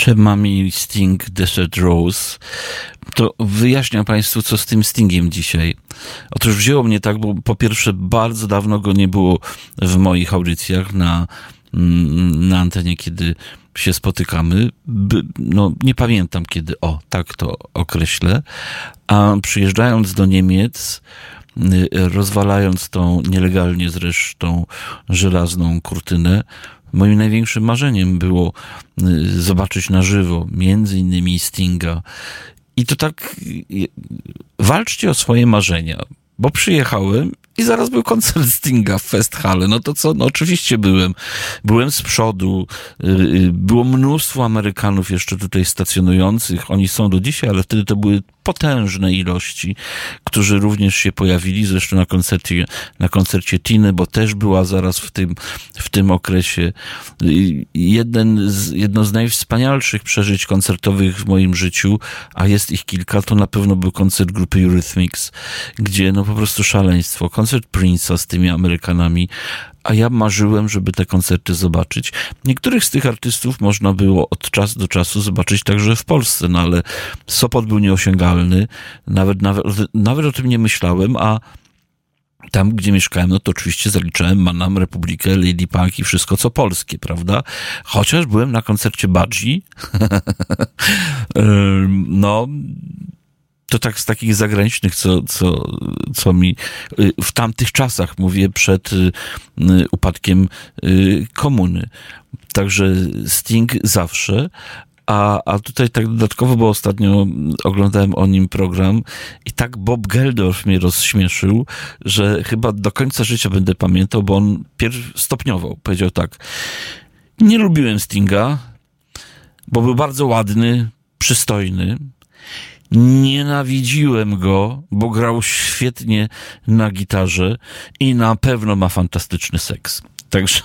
Mami Sting Desert Rose, to wyjaśniam Państwu, co z tym Stingiem dzisiaj. Otóż wzięło mnie tak, bo po pierwsze bardzo dawno go nie było w moich audycjach na antenie, kiedy się spotykamy. No, nie pamiętam kiedy, tak to określę. A przyjeżdżając do Niemiec, rozwalając tą nielegalnie zresztą żelazną kurtynę, moim największym marzeniem było zobaczyć na żywo, między innymi Stinga. I to tak, walczcie o swoje marzenia, bo przyjechałem i zaraz był koncert Stinga w Festhalle. No to co? No oczywiście byłem z przodu. Było mnóstwo Amerykanów jeszcze tutaj stacjonujących. Oni są do dzisiaj, ale wtedy to były potężne ilości, którzy również się pojawili, zresztą na koncercie Tiny, bo też była zaraz w tym okresie. Jedno z najwspanialszych przeżyć koncertowych w moim życiu, a jest ich kilka, to na pewno był koncert grupy Eurythmics, gdzie no po prostu szaleństwo. Koncert Prince'a z tymi Amerykanami, a ja marzyłem, żeby te koncerty zobaczyć. Niektórych z tych artystów można było od czasu do czasu zobaczyć także w Polsce, no ale Sopot był nieosiągalny, nawet o tym nie myślałem, a tam, gdzie mieszkałem, no to oczywiście zaliczałem Manam, Republikę, Lady Punk i wszystko, co polskie, prawda? Chociaż byłem na koncercie Budgie, no to tak z takich zagranicznych, co mi w tamtych czasach, mówię, przed upadkiem komuny. Także Sting zawsze, a tutaj tak dodatkowo, bo ostatnio oglądałem o nim program i tak Bob Geldof mnie rozśmieszył, że chyba do końca życia będę pamiętał, bo on stopniował. Powiedział tak: nie lubiłem Stinga, bo był bardzo ładny, przystojny. Nienawidziłem go, bo grał świetnie na gitarze i na pewno ma fantastyczny seks. Także,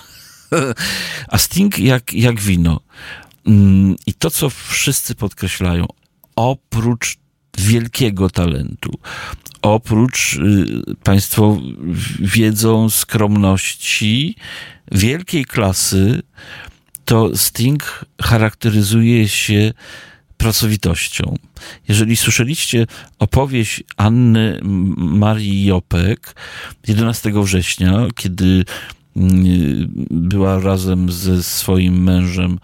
a Sting jak wino. I to, co wszyscy podkreślają, oprócz wielkiego talentu, oprócz, Państwo wiedzą, skromności, wielkiej klasy, to Sting charakteryzuje się pracowitością. Jeżeli słyszeliście opowieść Anny Marii Jopek 11 września, kiedy była razem ze swoim mężem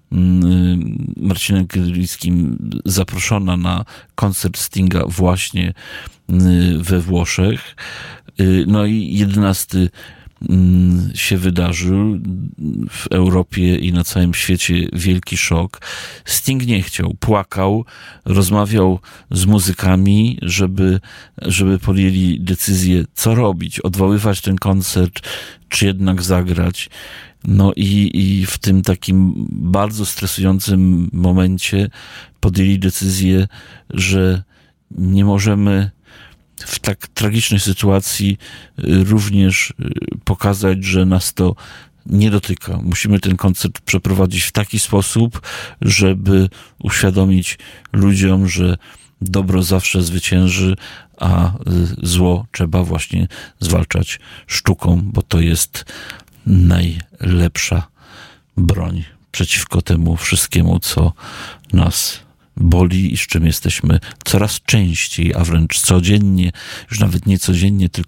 Marcinem Kielickim zaproszona na koncert Stinga właśnie we Włoszech. No i 11 się wydarzył w Europie i na całym świecie wielki szok. Sting nie chciał, płakał, rozmawiał z muzykami, żeby podjęli decyzję, co robić, odwoływać ten koncert, czy jednak zagrać. No i w tym takim bardzo stresującym momencie podjęli decyzję, że nie możemy w tak tragicznej sytuacji również pokazać, że nas to nie dotyka. Musimy ten koncert przeprowadzić w taki sposób, żeby uświadomić ludziom, że dobro zawsze zwycięży, a zło trzeba właśnie zwalczać sztuką, bo to jest najlepsza broń przeciwko temu wszystkiemu, co nas boli i z czym jesteśmy coraz częściej, a wręcz codziennie, już nawet nie codziennie, tylko